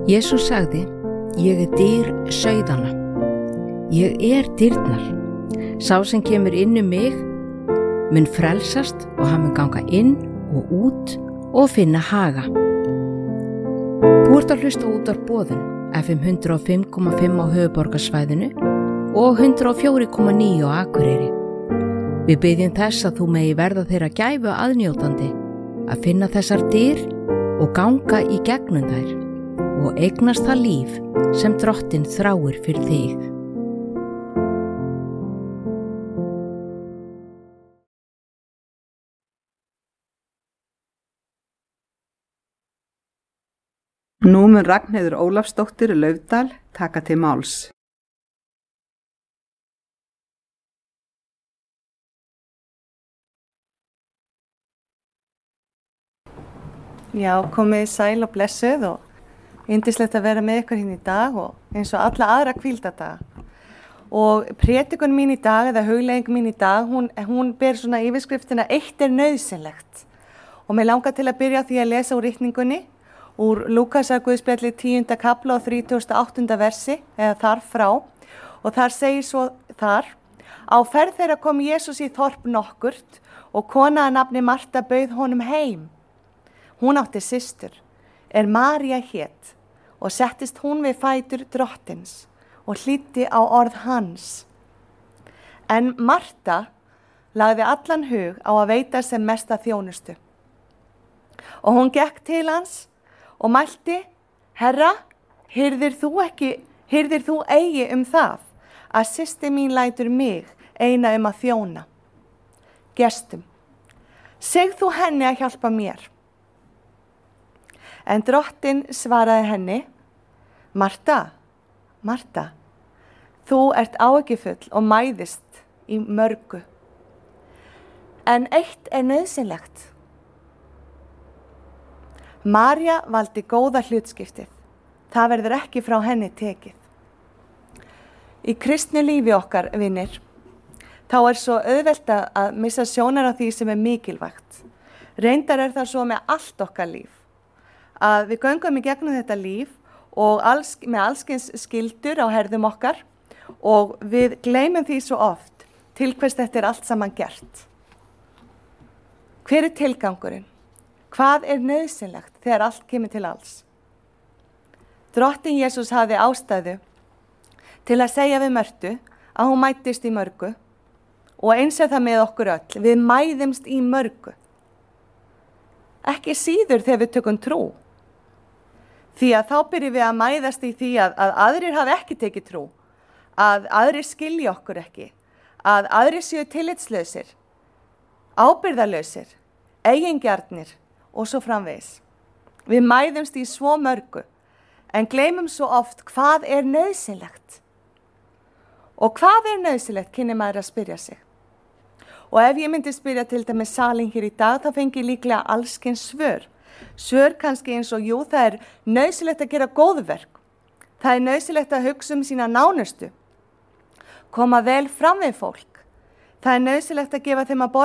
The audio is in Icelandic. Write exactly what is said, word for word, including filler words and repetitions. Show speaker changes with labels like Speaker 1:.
Speaker 1: Jesús sagði, ég er dyr sauðanna. Ég er dyrnar. Sá sem kemur inn um mig mun frelsast og hann mun ganga inn og út og finna haga. Þú ert að hlusta út á boðun F M hundrað og fimm komma fimm á höfuðborgarsvæðinu og hundrað og fjögur komma níu á Akureyri. Við biðjum þess að þú megi verða þeirra gæfu aðnjótandi að finna þessar dyr og ganga í gegnum þær og eignast það líf sem Drottinn þráir fyrir þig.
Speaker 2: Nú mun Ragnheiður Ólafsdóttir Laufdal taka til máls.
Speaker 3: Já, komið sæl og blessuð og yndislegt að vera með ykkur hérna í dag og eins og alla aðra hvíldadaga. Og prédikun mín í dag, eða hugleiðing mín í dag, hún, hún ber svona yfirskriftina Eitt er nauðsynlegt. Og mér langar til að byrja því að lesa úr ritningunni, úr Lúkasar Guðspjalli tíunda kafla og þrítugasta og áttunda versi, eða þar frá. Og þar segir svo þar, á ferð þeirra kom Jesús í þorp nokkurt og kona að nafni Marta bauð honum heim. Hún átti systur, er María hét, og settist hún við fætur Drottins og hlýddi á orð hans. En Marta lagði allan hug á að veita sem mesta þjónustu. Og hún gekk til hans og mælti, Herra, hirðir þú ekki, hirðir þú eigi um það, að systir mín lætur mig eina um að þjóna. Gestum, seg þú henni að hjálpa mér. En Drottinn svaraði henni, Marta, Marta, þú ert áhyggjufull og mæðist í mörgu. En eitt er nauðsynlegt. María valdi góða hlutskiptið. Það verður ekki frá henni tekið. Í kristnu lífi okkar, vinir, þá er svo auðvelt að missa sjónar á því sem er mikilvægt. Reyndar er það svo með allt okkar líf. Að við göngum í gegnum þetta líf og alls, með allskyns skildur á herðum okkar og við gleymum því svo oft til hvers þetta er allt saman gert. Hver er tilgangurinn? Hvað er nauðsynlegt þegar allt kemur til alls? Drottinn Jesús hafði ástæðu til að segja við Mörtu að hún mættist í mörgu og eins er það með okkur öll. Við mæðumst í mörgu. Ekki síður þegar við tökum trú. Því að þá byrjum við að mæðast í því að, að aðrir hafi ekki tekið trú, að aðrir skilji okkur ekki, að aðrir séu tillitslausir, ábyrgðarlausir, eigingjarnir og svo framvegis. Við mæðumst í svo mörgu, en gleymum svo oft hvað er nauðsynlegt. Og hvað er nauðsynlegt, kynni maður að spyrja sig. Og ef ég myndi spyrja til dæmis salin hér í dag, þá fengi ég líklega allskyns svör. Svör kannski eins og jú, það er nauðsynlegt að gera góðverk. Það er nauðsynlegt að hugsa um sína nánustu. Koma vel fram við fólk. Það er nauðsynlegt að gefa þeim að borða.